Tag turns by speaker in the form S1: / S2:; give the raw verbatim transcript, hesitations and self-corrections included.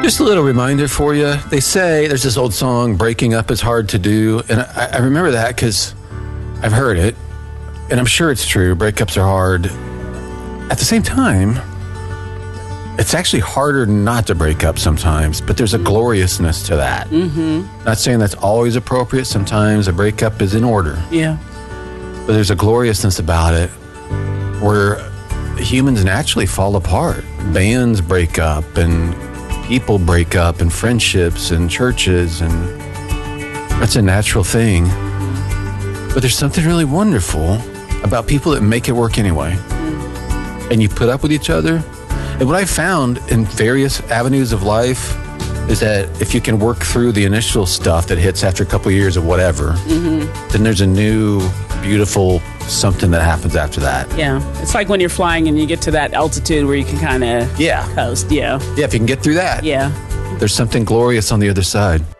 S1: Just a little reminder for you. They say, there's this old song, breaking up is hard to do. And I, I remember that because I've heard it. And I'm sure it's true. Breakups are hard. At the same time, it's actually harder not to break up sometimes. But there's a gloriousness to that.
S2: Mm-hmm.
S1: Not saying that's always appropriate. Sometimes a breakup is in order.
S2: Yeah.
S1: But there's a gloriousness about it where humans naturally fall apart. Bands break up and people break up and friendships and churches, and that's a natural thing. But there's something really wonderful about people that make it work anyway. And you put up with each other. And what I found in various avenues of life is that if you can work through the initial stuff that hits after a couple of years of whatever, mm-hmm. then there's a new, beautiful something that happens after that.
S2: Yeah. It's like when you're flying and you get to that altitude where you can kind of
S1: yeah.
S2: coast. Yeah.
S1: Yeah, if you can get through that.
S2: Yeah.
S1: There's something glorious on the other side.